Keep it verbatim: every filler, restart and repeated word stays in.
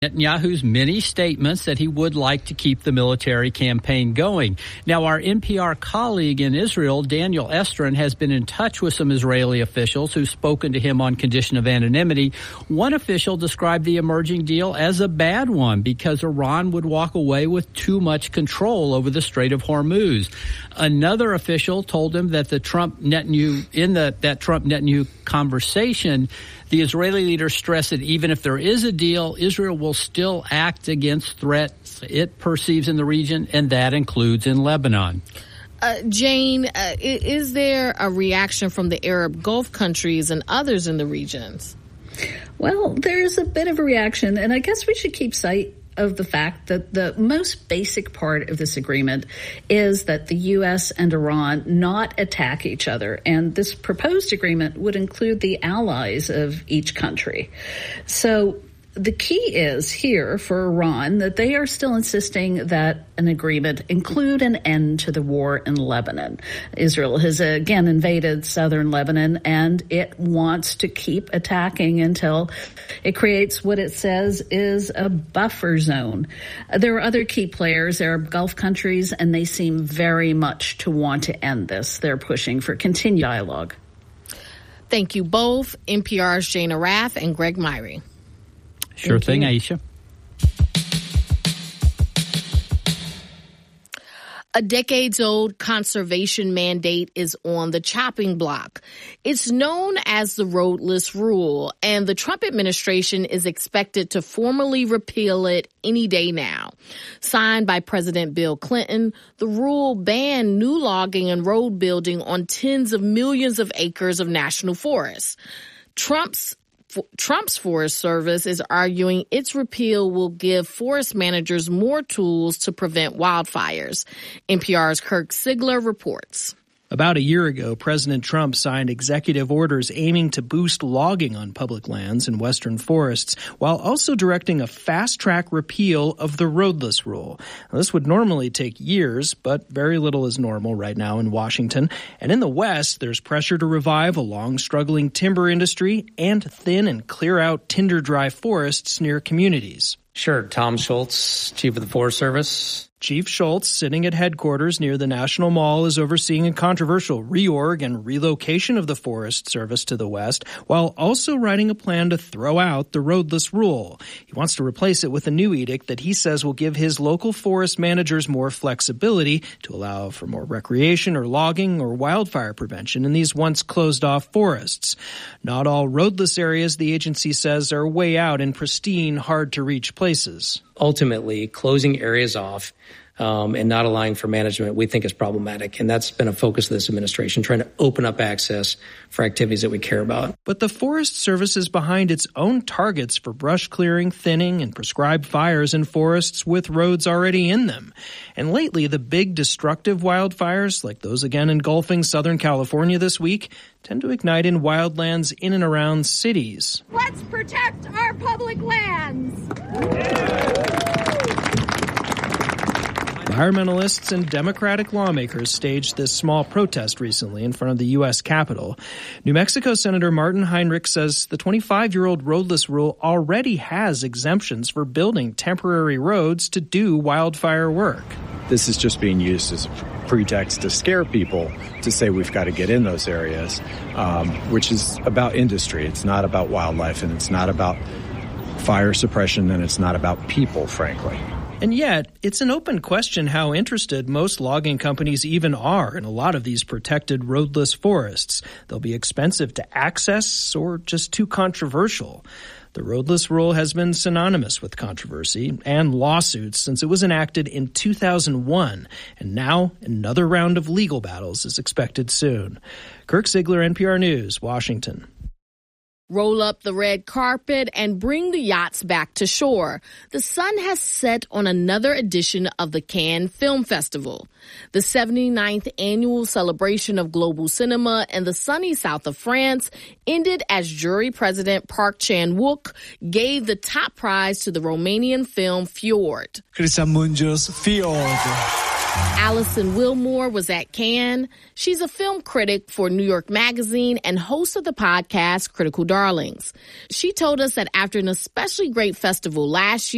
Netanyahu's many statements that he would like to keep the military campaign going. Now, our N P R colleague in Israel, Daniel Estrin, has been in touch with some Israeli officials who've spoken to him on condition of anonymity. One official described the emerging deal as a bad one because Iran would walk away with too much control over the Strait of Hormuz. Another official told him that the Trump Netanyahu in the that Trump Netanyahu conversation, the Israeli leader stressed that even if there is a deal, Israel will still act against threats it perceives in the region, and that includes in Lebanon. Uh, Jane, uh, is there a reaction from the Arab Gulf countries and others in the regions? Well, there's a bit of a reaction, and I guess we should keep sight of the fact that the most basic part of this agreement is that the U S and Iran not attack each other. And this proposed agreement would include the allies of each country. So the key is here for Iran that they are still insisting that an agreement include an end to the war in Lebanon. Israel has again invaded southern Lebanon, and it wants to keep attacking until it creates what it says is a buffer zone. There are other key players, Arab Gulf countries, and they seem very much to want to end this. They're pushing for continued dialogue. Thank you both, N P R's Jane Arraf and Greg Myrie. Sure Thank thing, you. Aisha. A decades-old conservation mandate is on the chopping block. It's known as the roadless rule, and the Trump administration is expected to formally repeal it any day now. Signed by President Bill Clinton, the rule banned new logging and road building on tens of millions of acres of national forests. Trump's Trump's Forest Service is arguing its repeal will give forest managers more tools to prevent wildfires. N P R's Kirk Sigler reports. About a year ago, President Trump signed executive orders aiming to boost logging on public lands and western forests, while also directing a fast-track repeal of the roadless rule. Now, this would normally take years, but very little is normal right now in Washington. And in the West, there's pressure to revive a long-struggling timber industry and thin and clear out tinder-dry forests near communities. Sure. Tom Schultz, Chief of the Forest Service. Chief Schultz, sitting at headquarters near the National Mall, is overseeing a controversial reorg and relocation of the Forest Service to the west, while also writing a plan to throw out the roadless rule. He wants to replace it with a new edict that he says will give his local forest managers more flexibility to allow for more recreation or logging or wildfire prevention in these once closed-off forests. Not all roadless areas, the agency says, are way out in pristine, hard-to-reach places. Ultimately, closing areas off um, and not allowing for management, we think is problematic. And that's been a focus of this administration, trying to open up access for activities that we care about. But the Forest Service is behind its own targets for brush clearing, thinning, and prescribed fires in forests with roads already in them. And lately, the big destructive wildfires, like those again engulfing Southern California this week, tend to ignite in wildlands in and around cities. Let's protect our public lands. Environmentalists and Democratic lawmakers staged this small protest recently in front of the U S Capitol. New Mexico Senator Martin Heinrich says the twenty-five-year-old roadless rule already has exemptions for building temporary roads to do wildfire work. This is just being used as a pretext to scare people to say we've got to get in those areas, um, which is about industry. It's not about wildlife, and it's not about fire suppression, and it's not about people, frankly. And yet, it's an open question how interested most logging companies even are in a lot of these protected roadless forests. They'll be expensive to access or just too controversial. The roadless rule has been synonymous with controversy and lawsuits since it was enacted in two thousand one, and now another round of legal battles is expected soon. Kirk Sigler, N P R News, Washington. Roll up the red carpet and bring the yachts back to shore. The sun has set on another edition of the Cannes Film Festival. The seventy-ninth annual celebration of global cinema in the sunny south of France ended as jury president Park Chan-wook gave the top prize to the Romanian film Fjord. Christian Mungios, Fjord. Alison Wilmore was at Cannes. She's a film critic for New York Magazine and host of the podcast Critical Darlings. She told us that after an especially great festival last year,